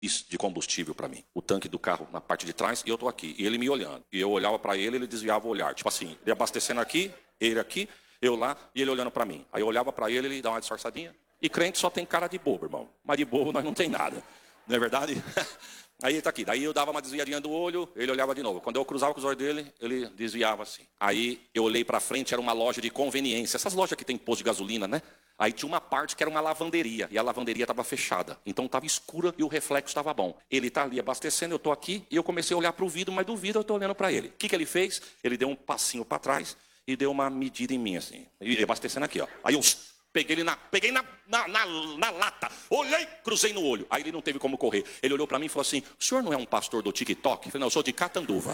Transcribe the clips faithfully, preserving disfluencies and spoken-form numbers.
de combustível para mim. O tanque do carro na parte de trás e eu tô aqui. E ele me olhando. E eu olhava para ele, ele desviava o olhar. Tipo assim, ele abastecendo aqui, ele aqui, eu lá e ele olhando para mim. Aí eu olhava para ele, ele dava uma disfarçadinha. E crente só tem cara de bobo, irmão. Mas de bobo nós não tem nada. Não é verdade? Aí ele tá aqui. Daí eu dava uma desviadinha do olho, ele olhava de novo. Quando eu cruzava com os olhos dele, ele desviava assim. Aí eu olhei para frente, era uma loja de conveniência. Essas lojas que tem posto de gasolina, né? Aí tinha uma parte que era uma lavanderia, e a lavanderia estava fechada. Então estava escura e o reflexo estava bom. Ele está ali abastecendo, eu estou aqui, e eu comecei a olhar para o vidro, mas do vidro eu estou olhando para ele. O que, que ele fez? Ele deu um passinho para trás e deu uma medida em mim, assim. E abastecendo aqui, ó. Aí eu peguei ele na, peguei na, na, na, na lata, olhei, cruzei no olho. Aí ele não teve como correr. Ele olhou para mim e falou assim, o senhor não é um pastor do TikTok? Eu falei, não, eu sou de Catanduva.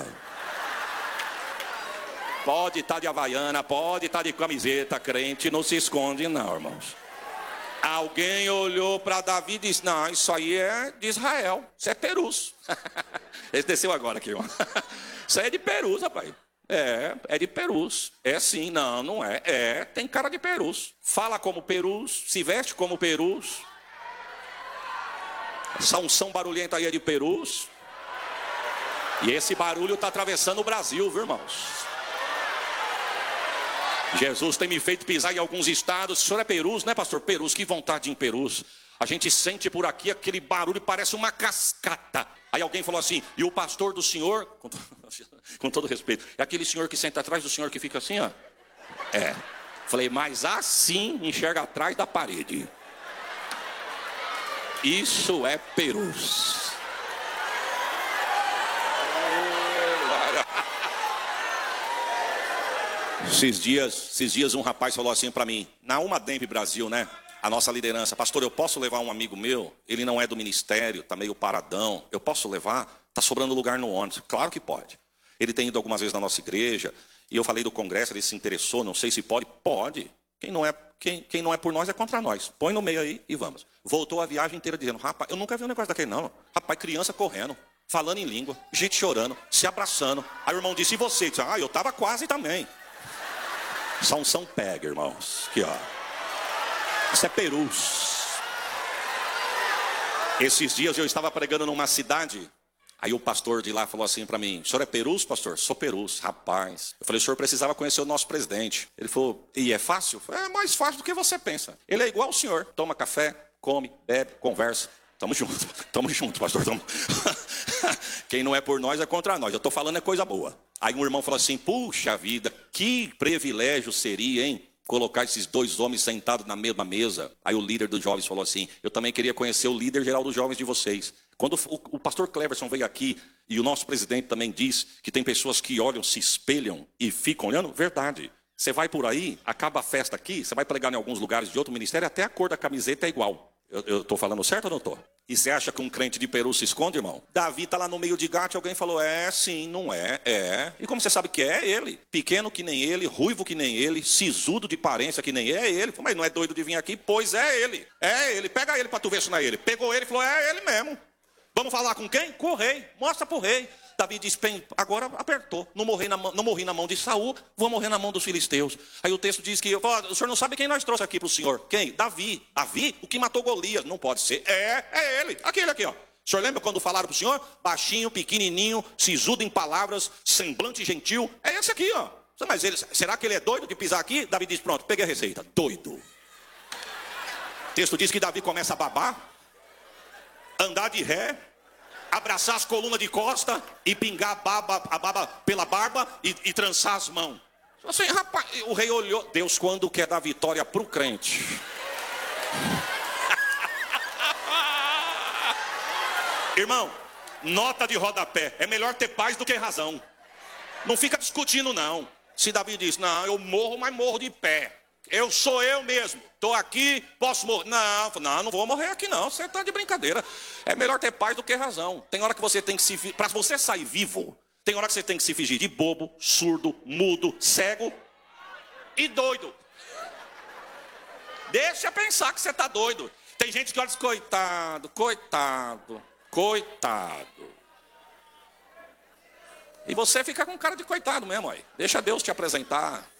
Pode estar de havaiana, pode estar de camiseta, crente, não se esconde não, irmãos. Alguém olhou para Davi e disse, não, isso aí é de Israel, isso é Perus. Ele desceu agora aqui, irmão. Isso aí é de Perus, rapaz. É, é de Perus. É sim, não, não é. É, tem cara de Perus. Fala como Perus, se veste como Perus. Essa unção barulhenta aí é de Perus. E esse barulho está atravessando o Brasil, viu, irmãos? Jesus tem me feito pisar em alguns estados. O senhor é Perus, né, pastor? Perus, que vontade em Perus. A gente sente por aqui aquele barulho, parece uma cascata. Aí alguém falou assim, e o pastor do senhor, com, com todo respeito, é aquele senhor que senta atrás do senhor que fica assim, ó. É. Falei, mas assim enxerga atrás da parede. Isso é Perus. Esses dias, esses dias um rapaz falou assim para mim, na Uma Demp Brasil, né? A nossa liderança, pastor, eu posso levar um amigo meu? Ele não é do ministério, tá meio paradão. Eu posso levar? Tá sobrando lugar no ônibus. Claro que pode. Ele tem ido algumas vezes na nossa igreja, e eu falei do congresso, ele se interessou, não sei se pode. Pode. Quem não é, quem, quem não é por nós é contra nós. Põe no meio aí e vamos. Voltou a viagem inteira dizendo, rapaz, eu nunca vi um negócio daquele não. Rapaz, criança correndo, falando em língua, gente chorando, se abraçando. Aí o irmão disse, e você? Disse, ah, eu tava quase também. Essa unção pega, irmãos. Aqui, ó. Isso é Perus. Esses dias eu estava pregando numa cidade. Aí o pastor de lá falou assim para mim, o senhor é Perus, pastor? Sou Perus, rapaz. Eu falei, o senhor precisava conhecer o nosso presidente. Ele falou, e é fácil? Eu falei, é mais fácil do que você pensa. Ele é igual ao senhor. Toma café, come, bebe, conversa. Tamo junto, tamo junto, pastor. Tamo... Quem não é por nós é contra nós. Eu tô falando é coisa boa. Aí um irmão falou assim, puxa vida, que privilégio seria, hein? Colocar esses dois homens sentados na mesma mesa. Aí o líder dos jovens falou assim, eu também queria conhecer o líder geral dos jovens de vocês. Quando o, o pastor Cleverson veio aqui, e o nosso presidente também diz que tem pessoas que olham, se espelham e ficam olhando, verdade. Você vai por aí, acaba a festa aqui, você vai pregar em alguns lugares de outro ministério, até a cor da camiseta é igual. Eu estou falando certo ou não estou? E você acha que um crente de Peru se esconde, irmão? Davi está lá no meio de Gate, alguém falou, é, sim, não é, é. E como você sabe que é ele? Pequeno que nem ele, ruivo que nem ele, sisudo de parência que nem ele, é ele. Mas não é doido de vir aqui? Pois é ele. É ele, pega ele para tu ver se não é ele. Pegou ele e falou, é ele mesmo. Vamos falar com quem? Com o rei, mostra para o rei. Davi disse, agora apertou, não morri, na mão, não morri na mão de Saul, vou morrer na mão dos filisteus. Aí o texto diz que, oh, o senhor não sabe quem nós trouxe aqui para o senhor? Quem? Davi. Davi? O que matou Golias? Não pode ser. É, é ele. Aquele aqui, ó. O senhor lembra quando falaram para o senhor? Baixinho, pequenininho, sisudo em palavras, semblante gentil. É esse aqui, ó. Mas ele, será que ele é doido de pisar aqui? Davi diz, pronto, peguei a receita. Doido. O texto diz que Davi começa a babar, andar de ré, abraçar as colunas de costa e pingar a baba, a baba pela barba e, e trançar as mãos. Assim, rapaz, o rei olhou. Deus, quando quer dar vitória para o crente. Irmão, nota de rodapé. É melhor ter paz do que razão. Não fica discutindo, não. Se Davi diz, não, eu morro, mas morro de pé. Eu sou eu mesmo, estou aqui, posso morrer. Não, não, não vou morrer aqui não, você está de brincadeira. É melhor ter paz do que razão. Tem hora que você tem que se... Para você sair vivo, tem hora que você tem que se fingir de bobo, surdo, mudo, cego e doido. Deixa pensar que você está doido. Tem gente que olha e diz, coitado, coitado, coitado. E você fica com cara de coitado mesmo aí. Deixa Deus te apresentar.